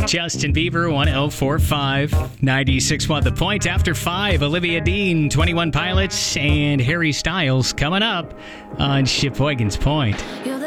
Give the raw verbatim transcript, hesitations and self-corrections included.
Justin Bieber, one oh four point five. ninety-six point one The Point. After five, Olivia Dean, twenty-one Pilots, and Harry Styles coming up on Sheboygan's Point.